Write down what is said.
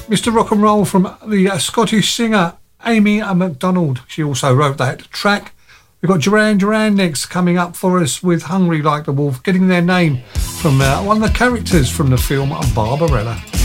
Mr. Rock and Roll from the Scottish singer Amy MacDonald. She also wrote that track. We've got Duran Duran next coming up for us with Hungry Like the Wolf, getting their name from one of the characters from the film Barbarella.